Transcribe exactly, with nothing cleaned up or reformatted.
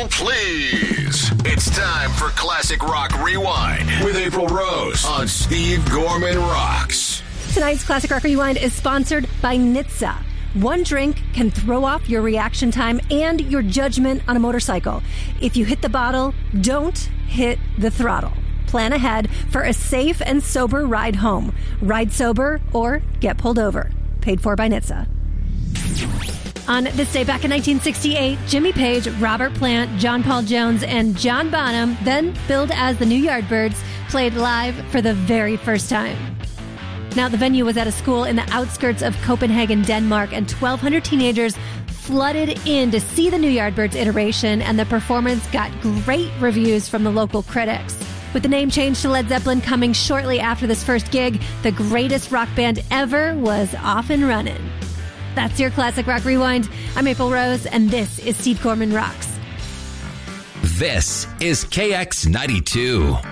April, please. It's time for Classic Rock Rewind with April Rose on Steve Gorman Rocks. Tonight's Classic Rock Rewind is sponsored by N H T S A. One drink can throw off your reaction time and your judgment on a motorcycle. If you hit the bottle, don't hit the throttle. Plan ahead for a safe and sober ride home. Ride sober or get pulled over. Paid for by N H T S A. On this day back in nineteen sixty-eight, Jimmy Page, Robert Plant, John Paul Jones, and John Bonham, then billed as the New Yardbirds, played live for the very first time. Now, the venue was at a school in the outskirts of Copenhagen, Denmark, and twelve hundred teenagers flooded in to see the New Yardbirds iteration, and the performance got great reviews from the local critics. With the name change to Led Zeppelin coming shortly after this first gig, the greatest rock band ever was off and running. That's your Classic Rock Rewind. I'm April Rose, and this is Steve Gorman Rocks. This is K X ninety-two.